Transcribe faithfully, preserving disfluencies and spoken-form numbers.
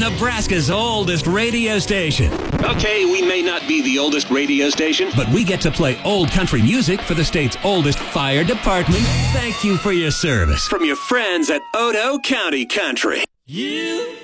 Nebraska's oldest radio station. Okay, we may not be the oldest radio station, but we get to play old country music for the state's oldest fire department. Thank you for your service from your friends at Odo County Country. You